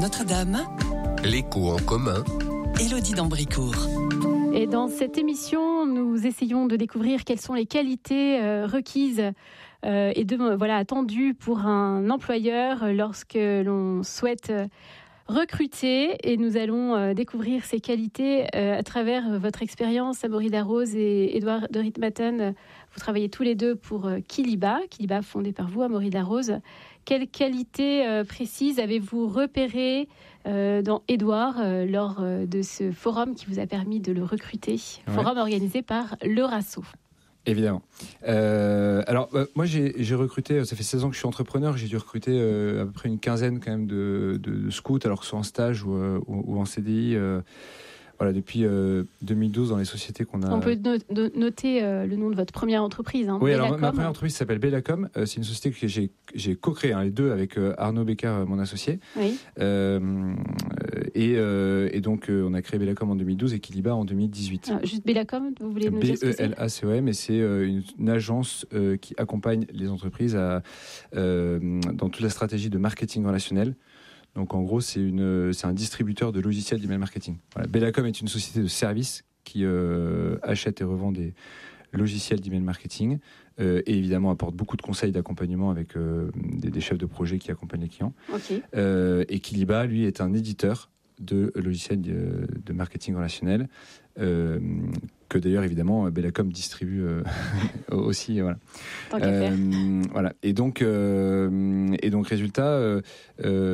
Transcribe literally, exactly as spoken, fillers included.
Notre-Dame, L'écho en commun, Élodie d'Ambricourt. Et dans cette émission, nous essayons de découvrir quelles sont les qualités euh, requises euh, et de, voilà, attendues pour un employeur lorsque l'on souhaite euh, recruter. Et nous allons euh, découvrir ces qualités euh, à travers votre expérience, Amaury Darroze et Édouard de Ritmaten. Vous travaillez tous les deux pour euh, Kiliba, Kiliba fondé par vous, Amaury Darroze. Quelles qualités euh, précises avez-vous repérées euh, dans Édouard euh, lors euh, de ce forum qui vous a permis de le recruter, ouais. Forum organisé par le RASSO? Évidemment. Euh, alors, euh, moi, j'ai, j'ai recruté, ça fait seize ans que je suis entrepreneur, j'ai dû recruter euh, à peu près une quinzaine quand même de, de, de scouts, alors que ce soit en stage ou, euh, ou, ou en C D I. Euh, voilà, depuis euh, deux mille douze, dans les sociétés qu'on a... On peut no- no- noter euh, le nom de votre première entreprise. Hein, oui, Bellacom. alors ma première entreprise s'appelle Bellacom. Euh, c'est une société que j'ai, j'ai co-créée, hein, les deux, avec euh, Arnaud Becker, mon associé. Oui. Euh, et, euh, et donc, euh, on a créé Bellacom en deux mille douze et Kiliba en deux mille dix-huit. Alors, juste Bellacom, vous voulez nous dire ce que c'est? B E L A C O M, et c'est euh, une, une agence euh, qui accompagne les entreprises à, euh, dans toute la stratégie de marketing relationnel. Donc en gros, c'est, une, c'est un distributeur de logiciels d'email marketing. Voilà. Bellacom est une société de services qui euh, achète et revend des logiciels d'email marketing euh, et évidemment apporte beaucoup de conseils d'accompagnement avec euh, des, des chefs de projet qui accompagnent les clients. Okay. Euh, et Kiliba, lui, est un éditeur de logiciels de, de marketing relationnel euh, que d'ailleurs évidemment Bellacom distribue euh, aussi, voilà. Tant qu'à faire. Euh, voilà. Et donc, euh, et donc résultat. Euh, euh,